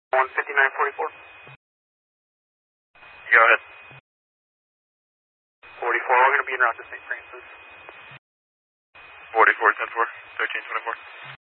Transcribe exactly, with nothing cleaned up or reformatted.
one fifty-nine forty-four. Go ahead. forty-four, we're going to be in route to Saint Francis. forty-four ten four, thirteen twenty-four.